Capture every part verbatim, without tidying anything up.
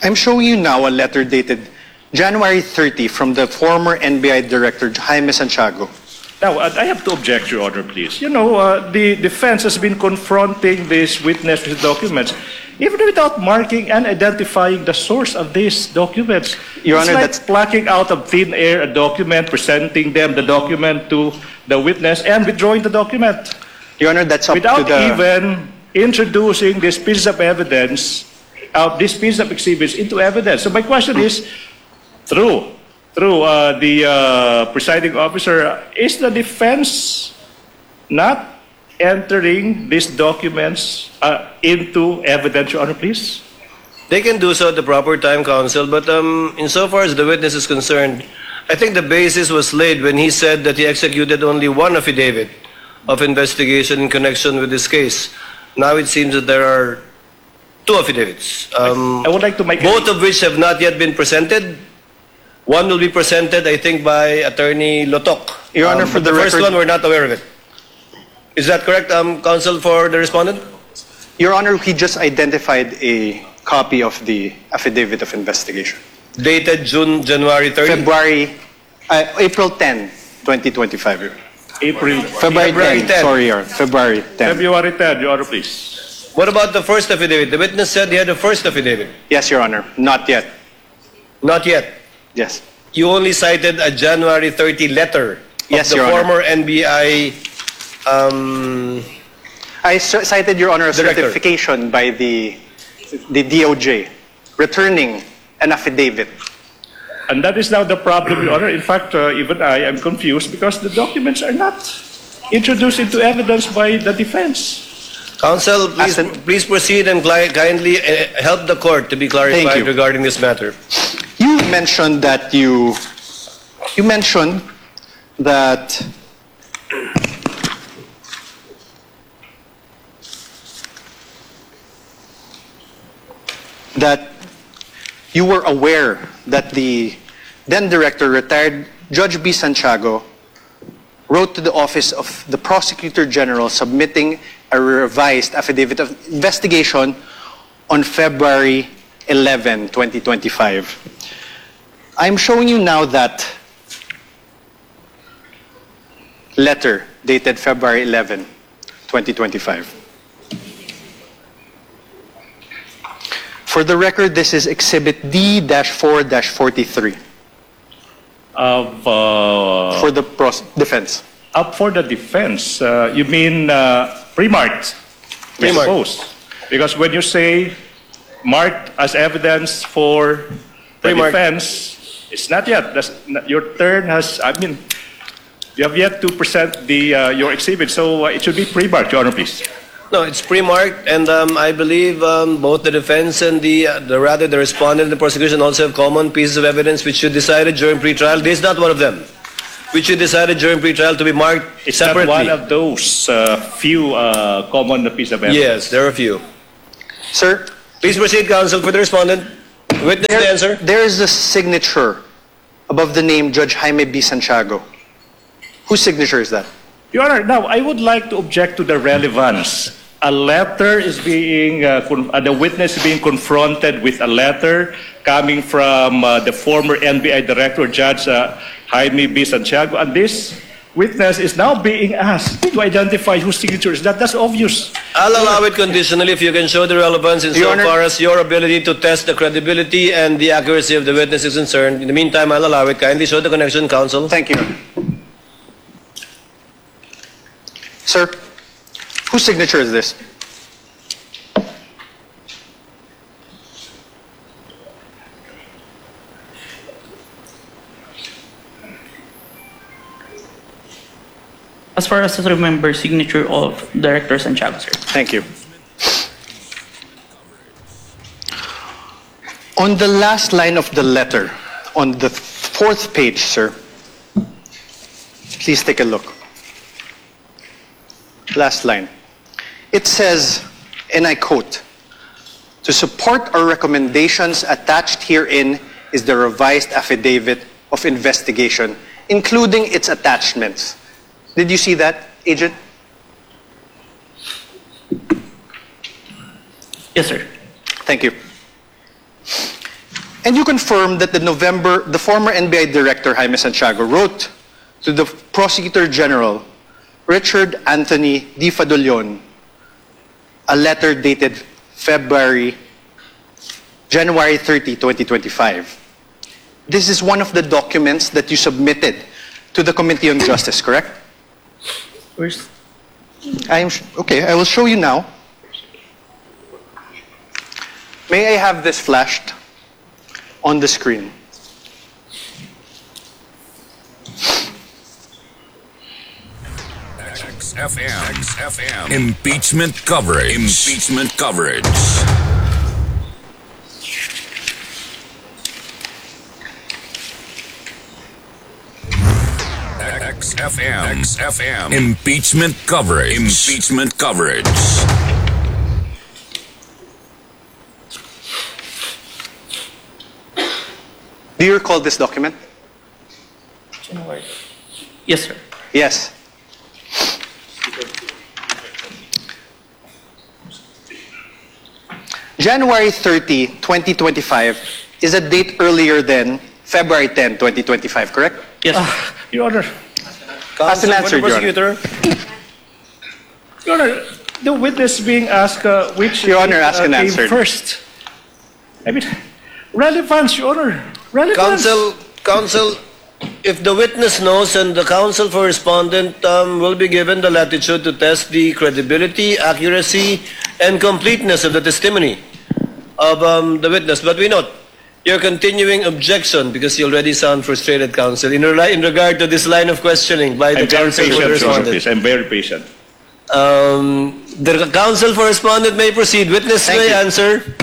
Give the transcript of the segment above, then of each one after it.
I'm showing you now a letter dated January thirtieth from the former N B I Director Jaime Santiago. Now, I have to object, Your Honor, please. You know, uh, the defense has been confronting this witness with documents, even without marking and identifying the source of these documents. Your it's Honor, like that's plucking out of thin air a document, presenting them the document to the witness, and withdrawing the document. Your Honor, that's up without to the... even introducing this piece of evidence, uh, this piece of exhibits into evidence. So my question is, through, through uh, the uh, presiding officer, is the defense not entering these documents uh, into evidence, Your Honor, please? They can do so at the proper time, counsel, but um, insofar as the witness is concerned, I think the basis was laid when he said that he executed only one affidavit of investigation in connection with this case. Now it seems that there are two affidavits, um, I would like to make both of which have not yet been presented. One will be presented, I think, by Attorney Lotok. Your Honor, Um, for but the the first record- one, we're not aware of it. Is that correct, um, counsel, for the respondent? Your Honor, he just identified a copy of the affidavit of investigation. Dated June, January thirtieth? February, uh, April tenth, twenty twenty-five. Your Honor. April, February February tenth, tenth. sorry, Your Honor. February tenth. February tenth, Your Honor, please. What about the first affidavit? The witness said he had the first affidavit. Yes, Your Honor, not yet. Not yet. Yes. You only cited a January thirtieth letter of Yes, the Your Honor. former N B I um, I c- cited, Your Honor, a Director. certification by the, the D O J returning an affidavit. And that is now the problem, Your Honor. In fact, uh, even I am confused because the documents are not introduced into evidence by the defense. counsel, please, As an- please proceed and cli- kindly uh, help the court to be clarified you. regarding this matter. You mentioned that you, you mentioned that that you were aware that the then director, retired Judge B. Santiago, wrote to the office of the Prosecutor General submitting a revised affidavit of investigation on February eleventh, twenty twenty-five. I'm showing you now that letter dated February eleventh, twenty twenty-five. For the record, this is Exhibit D four forty-three Of, uh, for the pros- defense. up for the defense, uh, you mean uh, pre-marked? I Pre-marked. suppose. Because when you say marked as evidence for the Pre-marked. defense, it's not yet. That's not, your turn has, I mean, you have yet to present the uh, your exhibit, so uh, it should be pre-marked, Your Honor, please. No, it's pre-marked, and um, I believe um, both the defense and the, uh, the rather the respondent and the prosecution also have common pieces of evidence which you decided during pre-trial. This is not one of them, which you decided during pre-trial to be marked It's separately. not one of those uh, few uh, common piece of evidence. Yes, there are a few. Sir, Please proceed, counsel, for the respondent. Witness the there, answer. there is a signature above the name Judge Jaime B. Santiago. Whose signature is that? Your Honor, now I would like to object to the relevance. A letter is being, uh, con- uh, the witness is being confronted with a letter coming from uh, the former N B I Director, Judge uh, Jaime B. Santiago, and this witness is now being asked to identify whose signature is that. That's obvious. I'll allow it conditionally if you can show the relevance Your Honor- insofar as your ability to test the credibility and the accuracy of the witness is concerned. In the meantime, I'll allow it. Kindly show the connection, counsel. Thank you. Sir, whose signature is this? As far as I remember, signature of Director Santiago, sir. Thank you. On the last line of the letter, on the fourth page, sir, please take a look. Last line. It says, and I quote, "To support our recommendations attached herein is the revised affidavit of investigation, including its attachments." Did you see that, Agent? Yes, sir. Thank you. And you confirm that the November, the former N B I Director Jaime Santiago wrote to the Prosecutor General Richard Anthony Di Fadolion a letter dated February, January thirtieth, twenty twenty-five. This is one of the documents that you submitted to the Committee on Justice, correct? Where's I am sh- okay, I will show you now. May I have this flashed on the screen? X F M. X F M. Impeachment coverage. Impeachment coverage. X F M. X F M. Impeachment coverage. Impeachment coverage. Do you recall this document? January? Yes, sir. Yes. January thirtieth, twenty twenty-five is a date earlier than February tenth, twenty twenty-five, correct? Yes, sir. Ah, Your Honor, As an Counsel for answer, the Your Honor. prosecutor. Your Honor, the witness being asked uh, which Your Honor, uh, ask and came answer. first. I mean, relevance, Your Honor. Relevance. Counsel, counsel, if the witness knows and the counsel for respondent um, will be given the latitude to test the credibility, accuracy, and completeness of the testimony of um, the witness. But we note your continuing objection, because you already sound frustrated, counsel, in, rela- in regard to this line of questioning by the I'm very counsel for the patient, Your Honor, respondent. please. I'm very patient. Um, the counsel for respondent may proceed. Witness Thank may you. answer.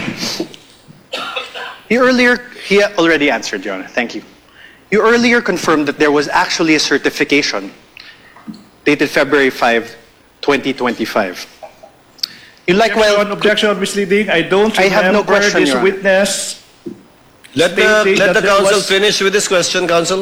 He earlier, he already answered, Your Honor. Thank you. You earlier confirmed that there was actually a certification dated February fifth, twenty twenty-five. You like Objection, well, objection on misleading. I don't I have no remember question, this Your Honor. witness. Let the, stating let that the there counsel was- finish with this question, counsel.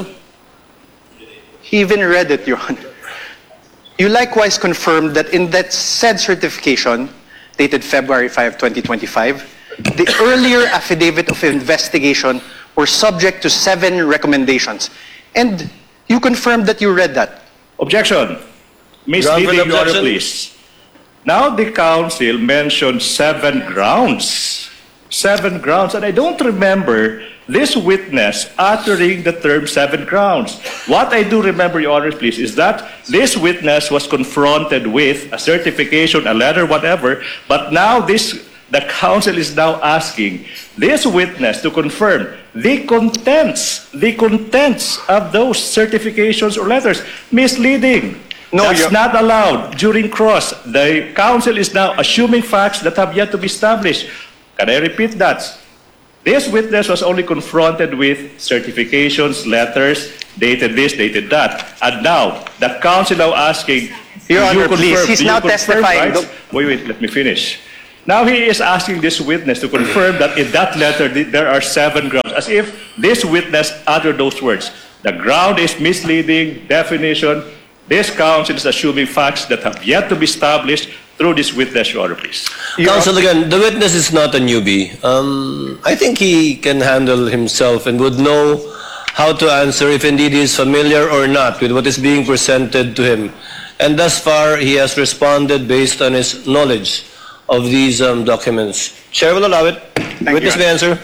he even read it, Your Honor. You likewise confirmed that in that said certification, dated February fifth, twenty twenty-five, the earlier affidavit of investigation were subject to seven recommendations. And you confirmed that you read that. Objection. Misleading, Ground for Your Honor, objection? please. Now the counsel mentioned seven grounds. Seven grounds. And I don't remember this witness uttering the term seven grounds. What I do remember, Your Honor, please, is that this witness was confronted with a certification, a letter, whatever, but now this the counsel is now asking this witness to confirm the contents, the contents of those certifications or letters. Misleading. No, That's Your- not allowed during cross. The counsel is now assuming facts that have yet to be established. Can I repeat that? This witness was only confronted with certifications, letters, dated this, dated that. And now, the counsel now asking, Your do you Honor, please, confirm- he's do you now confirm, testifying. right? Don't- Wait, wait, let me finish. Now he is asking this witness to confirm that in that letter th- there are seven grounds, as if this witness uttered those words. The ground is misleading, definition. This counsel is assuming facts that have yet to be established through this witness, Your Honor, please. Counsel, again, the witness is not a newbie. Um, I think he can handle himself and would know how to answer if indeed he is familiar or not with what is being presented to him. And thus far, he has responded based on his knowledge of these um, documents. Chair will allow it. you, Witness Your may answer.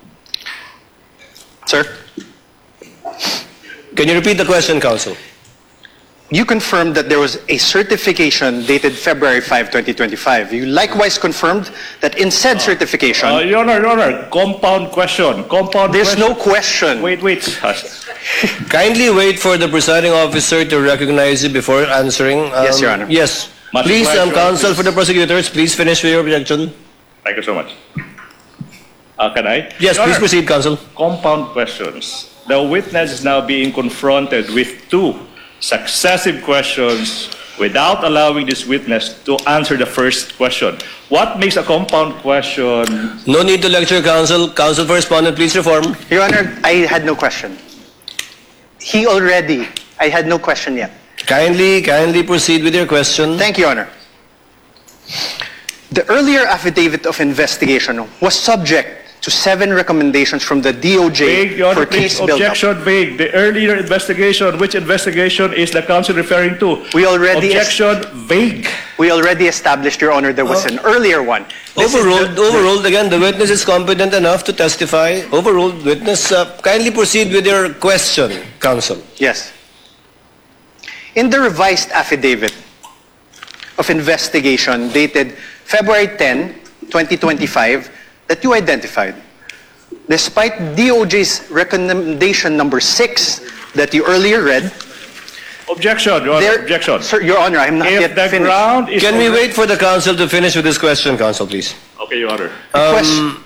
Sir, Can you repeat the question, counsel? you confirmed that there was a certification dated February fifth, twenty twenty-five. You likewise confirmed that in said certification, Uh, Your Honor, Your Honor, compound question. Compound there's question. no question. Wait, wait. Kindly wait for the presiding officer to recognize you before answering. Um, Yes, Your Honor. Yes. Much Please, obliged, um, Your Honor, counsel please. for the prosecutors, please finish with your objection. Thank you so much. Uh, can I? Yes, Your please Honor, proceed, counsel. Compound questions. The witness is now being confronted with two successive questions without allowing this witness to answer the first question. What makes a compound question? No need to lecture, counsel. Counsel for respondent, please reform. Your Honor, I had no question. He already, I had no question yet. Kindly, kindly proceed with your question. Thank you, Your Honor. The earlier affidavit of investigation was subject to seven recommendations from the D O J Vague, Your for Honor, please. case build-up. Objection, vague. The earlier investigation, which investigation is the counsel referring to? We already- Objection, vague. We already established, Your Honor, there was an earlier one. This is Overruled, the- overruled. Again, the witness is competent enough to testify. Overruled. Witness, uh, kindly proceed with your question, counsel. Yes. In the revised affidavit of investigation dated February tenth, twenty twenty-five, that you identified, despite D O J's recommendation number six that you earlier read, Objection, Your Honor, there, objection. Sir, Your Honor, I'm not If yet the finished. ground is... Can we already- wait for the counsel to finish with his question, counsel, please? Okay, Your Honor. The question-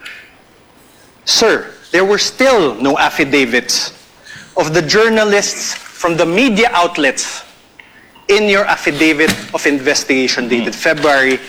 Sir, there were still no affidavits of the journalists from the media outlets in your affidavit of investigation dated February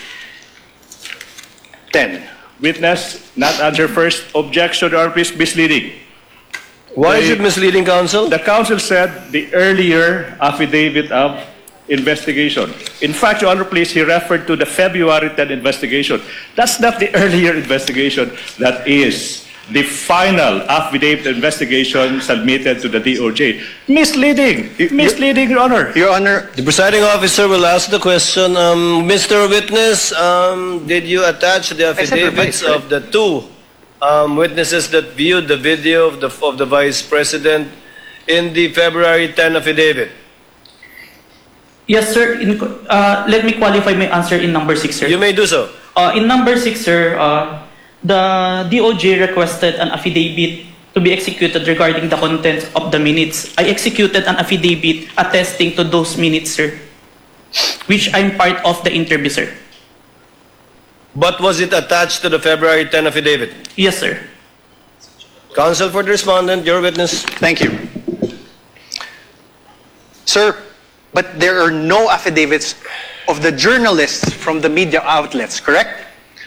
tenth. Witness, not answer first. Objection, Your Honor, please, misleading. Why is The- it misleading, counsel? The counsel said the earlier affidavit of investigation. In fact, Your Honor, please, he referred to the February tenth investigation. That's not the earlier investigation. That is the final affidavit investigation submitted to the D O J. Misleading. Misleading, Your Honor. Your Honor, The presiding officer will ask the question. Um, Mister Witness, um, did you attach the I said affidavits revised, right? of the two um, witnesses that viewed the video of the, of the Vice President in the February tenth affidavit? Yes, sir. In, uh, let me qualify my answer in number six, sir. You may do so. Uh, in number six, sir, uh, the D O J requested an affidavit to be executed regarding the contents of the minutes. I executed an affidavit attesting to those minutes, sir, which I'm part of the interview, sir. But was it attached to the February tenth affidavit? Yes, sir. Counsel for the respondent, your witness. thank you. Sir, but there are no affidavits of the journalists from the media outlets, correct?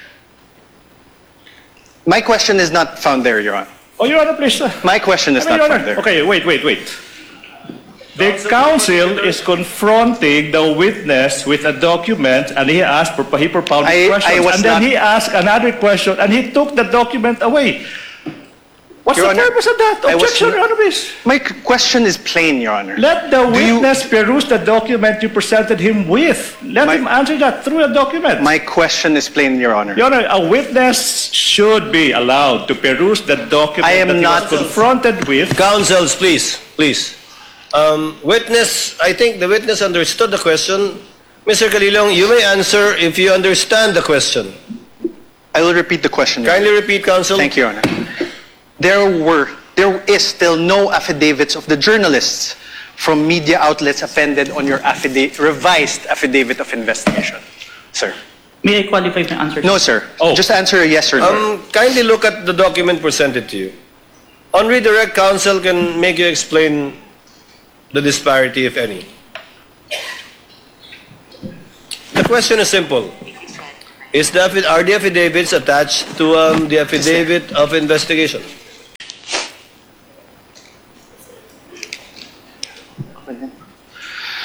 My question is not found there, Your Honor. Oh, Your Honor, please. uh, My question is I mean, not Your found Honor, there. okay, wait, wait, wait. The counsel is confronting the witness with a document, and he asked for he propounded I- I questions, was and then not- he asked another question, and he took the document away. What's Your the Honor, purpose of that? I was Objection, not- Your Honor, please. My c- question is plain, Your Honor. Let the Do you- witness peruse the document you presented him with. Let My- him answer that through the document. My question is plain, Your Honor. Your Honor, a witness should be allowed to peruse the document I am that he not- was confronted with. Counsels, please, please. Um, witness, I think the witness understood the question. Mister Calilong, you may answer if you understand the question. I will repeat the question, Your Honor. Kindly repeat, counsel. Thank you, Your Honor. There were, there is still no affidavits of the journalists from media outlets appended on your affidavit, revised affidavit of investigation, sir. May I qualify my answer? No, sir. Oh. Just answer a yes or no. Um, kindly look at the document presented to you. On redirect, counsel can make you explain the disparity, if any. The question is simple. Is the, affi- are the affidavits attached to um, the affidavit of investigation?